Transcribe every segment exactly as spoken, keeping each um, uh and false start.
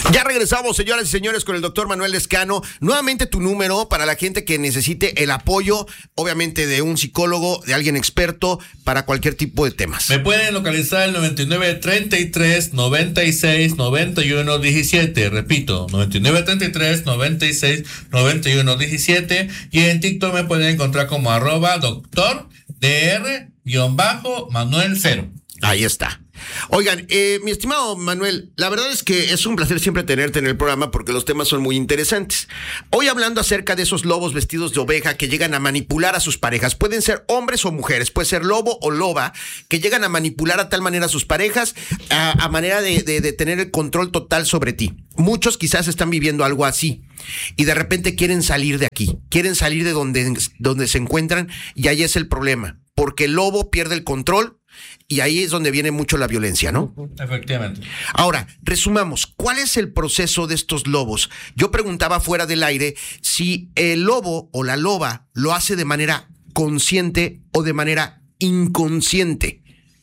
Ya regresamos, señoras y señores, con el doctor Manuel Lescano. Nuevamente tu número para la gente que necesite el apoyo, obviamente, de un psicólogo, de alguien experto, para cualquier tipo de temas. Me pueden localizar el noventa y nueve, treinta y tres, noventa y seis, noventa y uno, diecisiete. Repito, noventa y nueve, treinta y tres, noventa y seis, noventa y uno, diecisiete. Y en TikTok me pueden encontrar como arroba doctor dr guión bajo Manuel cero. Ahí está. Oigan, eh, mi estimado Manuel, la verdad es que es un placer siempre tenerte en el programa porque los temas son muy interesantes. Hoy hablando acerca de esos lobos vestidos de oveja que llegan a manipular a sus parejas. Pueden ser hombres o mujeres, puede ser lobo o loba, que llegan a manipular a tal manera a sus parejas, a, a manera de, de, de tener el control total sobre ti. Muchos quizás están viviendo algo así y de repente quieren salir de aquí, quieren salir de donde, donde se encuentran, y ahí es el problema, porque el lobo pierde el control. Y ahí es donde viene mucho la violencia, ¿no? Efectivamente. Ahora, resumamos, ¿cuál es el proceso de estos lobos? Yo preguntaba fuera del aire si el lobo o la loba lo hace de manera consciente o de manera inconsciente.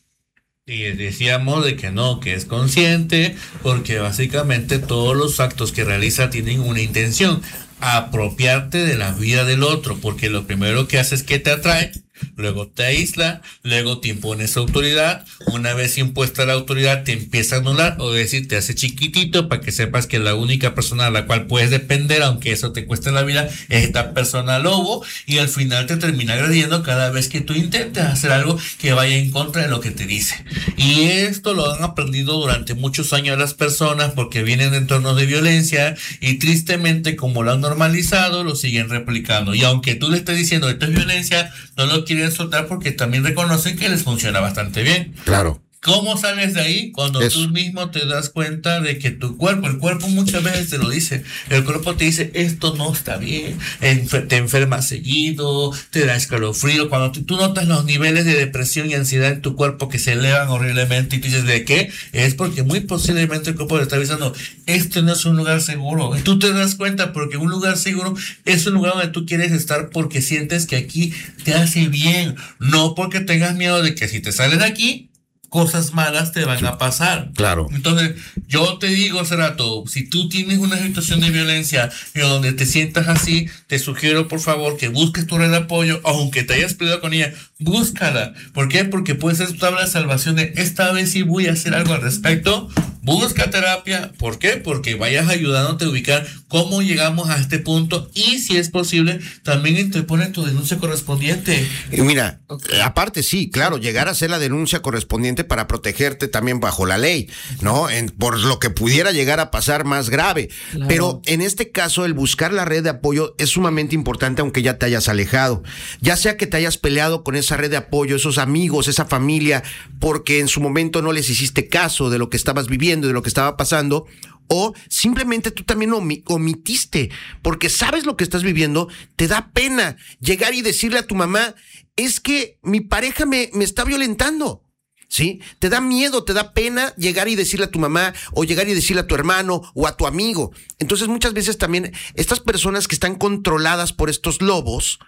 Y decíamos de que no, que es consciente, porque básicamente todos los actos que realiza tienen una intención: apropiarte de la vida del otro, porque lo primero que hace es que te atrae, luego te aísla, luego te impone su autoridad. Una vez impuesta la autoridad, te empieza a anular, o decir, te hace chiquitito para que sepas que la única persona a la cual puedes depender, aunque eso te cueste la vida, es esta persona lobo, y al final te termina agrediendo cada vez que tú intentes hacer algo que vaya en contra de lo que te dice. Y esto lo han aprendido durante muchos años las personas, porque vienen de entornos de violencia y tristemente, como lo han normalizado, lo siguen replicando. Y aunque tú le estés diciendo esto es violencia, no lo quieren soltar porque también reconocen que les funciona bastante bien. Claro. ¿Cómo sales de ahí? Cuando Eso. tú mismo te das cuenta de que tu cuerpo, el cuerpo muchas veces te lo dice, el cuerpo te dice, esto no está bien, enfer- te enfermas seguido, te da escalofrío. Cuando tú, tú notas los niveles de depresión y ansiedad en tu cuerpo que se elevan horriblemente y tú dices, ¿de qué? Es porque muy posiblemente el cuerpo te está avisando, este no es un lugar seguro. Y tú te das cuenta porque un lugar seguro es un lugar donde tú quieres estar porque sientes que aquí te hace bien, no porque tengas miedo de que si te sales de aquí, cosas malas te van a pasar. Claro. Entonces, yo te digo hace rato, si tú tienes una situación de violencia en donde te sientas así, te sugiero por favor que busques tu red de apoyo, aunque te hayas peleado con ella, búscala. ¿Por qué? Porque puede ser tu tabla de salvación de esta vez sí voy a hacer algo al respecto. Busca terapia. ¿Por qué? Porque vayas ayudándote a ubicar cómo llegamos a este punto y, si es posible, también interpone tu denuncia correspondiente. Y mira, okay. aparte sí, claro, llegar a hacer la denuncia correspondiente para protegerte también bajo la ley, ¿no? En, por lo que pudiera llegar a pasar más grave. Claro. Pero en este caso, el buscar la red de apoyo es sumamente importante, aunque ya te hayas alejado. Ya sea que te hayas peleado con esa red de apoyo, esos amigos, esa familia, porque en su momento no les hiciste caso de lo que estabas viviendo, de lo que estaba pasando, o simplemente tú también omitiste, porque sabes lo que estás viviendo, te da pena llegar y decirle a tu mamá, es que mi pareja me, me está violentando, ¿sí? Te da miedo, te da pena llegar y decirle a tu mamá, o llegar y decirle a tu hermano, o a tu amigo. Entonces muchas veces también estas personas que están controladas por estos lobos,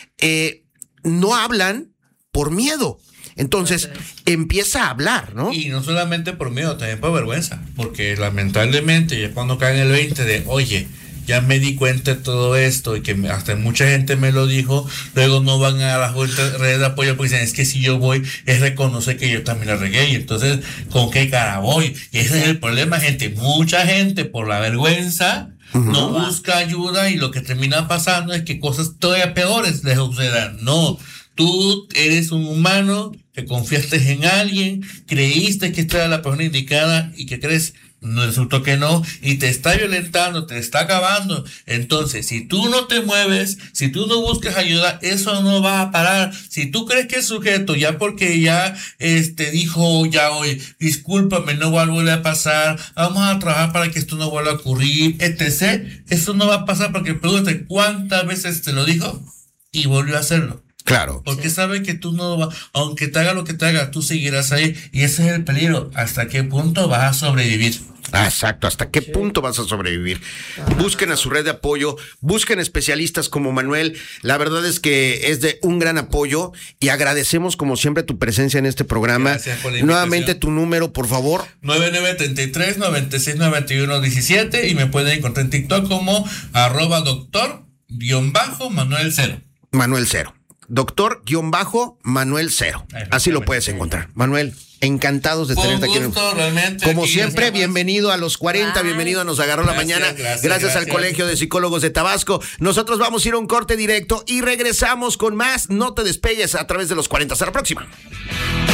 eh, no hablan por miedo. Entonces empieza a hablar, ¿no? Y no solamente por miedo, también por vergüenza, porque lamentablemente ya cuando caen el veinte de, oye, ya me di cuenta de todo esto y que hasta mucha gente me lo dijo, luego no van a las redes de apoyo porque dicen, es que si yo voy es reconocer que yo también la regué, y entonces ¿con qué cara voy? Y ese es el problema, gente. Mucha gente por la vergüenza uh-huh. no busca ayuda, y lo que termina pasando es que cosas todavía peores les sucedan. No, tú eres un humano que confiaste en alguien, creíste que esta era la persona indicada, y que crees, no, resultó que no, y te está violentando, te está acabando. Entonces, si tú no te mueves, si tú no buscas ayuda, eso no va a parar. Si tú crees que el sujeto, ya porque ya este dijo, ya oye, discúlpame, no va a volver a pasar, vamos a trabajar para que esto no vuelva a ocurrir, etcétera, eso no va a pasar, porque pregúntate cuántas veces te lo dijo y volvió a hacerlo. Claro. Porque sí. sabe que tú no vas, aunque te haga lo que te haga, tú seguirás ahí, y ese es el peligro. ¿Hasta qué punto vas a sobrevivir? Ah, exacto, ¿hasta qué sí. punto vas a sobrevivir? Ah, busquen a su red de apoyo, busquen especialistas como Manuel. La verdad es que es de un gran apoyo y agradecemos como siempre tu presencia en este programa. Gracias por la Nuevamente tu número, por favor. nueve nueve tres tres, nueve seis nueve uno uno siete y me pueden encontrar en TikTok como arroba doctor guión bajo Manuel Cero. Manuel Cero. Doctor guión bajo Manuel Cero. Así lo puedes encontrar. Manuel, encantados de tenerte aquí. Gusto, realmente, como aquí siempre, bienvenido a los cuarenta, Ay. bienvenido a Nos Agarró gracias, la Mañana. Gracias, gracias, gracias al Colegio de Psicólogos de Tabasco. Nosotros vamos a ir a un corte directo y regresamos con más. No te despegues a través de los cuarenta. Hasta la próxima.